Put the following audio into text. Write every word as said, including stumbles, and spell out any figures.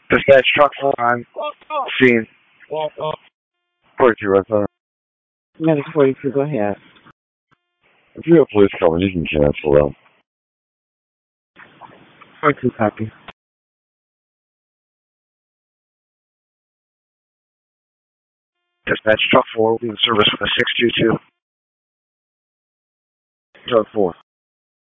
Dispatch truck four on scene. forty-two, right there. Medic forty-two, go ahead. If you have police coming, you can cancel them. forty-two, copy. Dispatch truck four will be in service with a six two two. Truck four.